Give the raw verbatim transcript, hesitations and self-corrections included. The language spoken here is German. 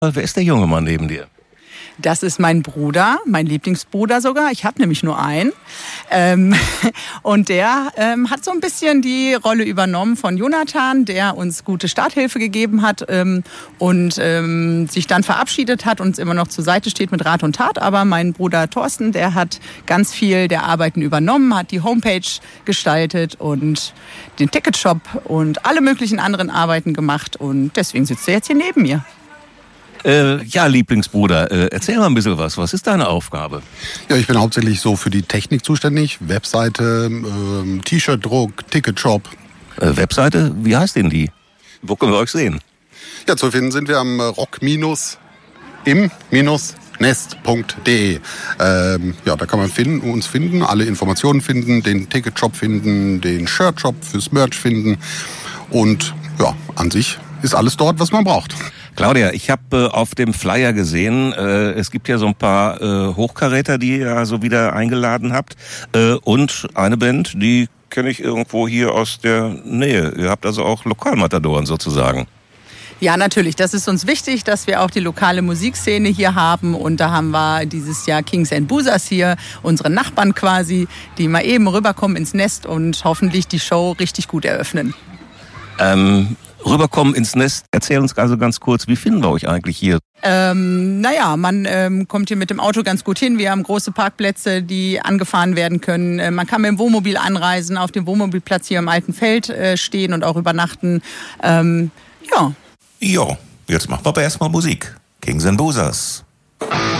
Wer ist der junge Mann neben dir? Das ist mein Bruder, mein Lieblingsbruder sogar. Ich habe nämlich nur einen. Ähm, und der ähm, hat so ein bisschen die Rolle übernommen von Jonathan, der uns gute Starthilfe gegeben hat ähm, und ähm, sich dann verabschiedet hat und uns immer noch zur Seite steht mit Rat und Tat. Aber mein Bruder Thorsten, der hat ganz viel der Arbeiten übernommen, hat die Homepage gestaltet und den Ticketshop und alle möglichen anderen Arbeiten gemacht. Und deswegen sitzt er jetzt hier neben mir. Äh, ja, Lieblingsbruder, äh, erzähl mal ein bisschen was. Was ist deine Aufgabe? Ja, ich bin hauptsächlich so für die Technik zuständig. Webseite, ähm, T-Shirt-Druck, Ticketshop. Äh, Webseite, wie heißt denn die? Wo können wir euch sehen? Ja, zu finden sind wir am rock-im-nest punkt de. Ähm, ja, da kann man finden, uns finden, alle Informationen finden, den Ticketshop finden, den Shirtshop fürs Merch finden. Und ja, an sich ist alles dort, was man braucht. Claudia, ich habe äh, auf dem Flyer gesehen, äh, es gibt ja so ein paar äh, Hochkaräter, die ihr ja so wieder eingeladen habt. Äh, und eine Band, die kenne ich irgendwo hier aus der Nähe. Ihr habt also auch Lokalmatadoren sozusagen. Ja, natürlich. Das ist uns wichtig, dass wir auch die lokale Musikszene hier haben. Und da haben wir dieses Jahr Kings and Boozers hier, unsere Nachbarn quasi, die mal eben rüberkommen ins Nest und hoffentlich die Show richtig gut eröffnen. Ähm... Rüberkommen ins Nest. Erzähl uns also ganz kurz, wie finden wir euch eigentlich hier? Ähm, naja, man ähm, kommt hier mit dem Auto ganz gut hin. Wir haben große Parkplätze, die angefahren werden können. Äh, man kann mit dem Wohnmobil anreisen, auf dem Wohnmobilplatz hier im Alten Feld äh, stehen und auch übernachten. Ähm, ja. Jo, jetzt machen wir aber erstmal Musik. Kings and Boozers.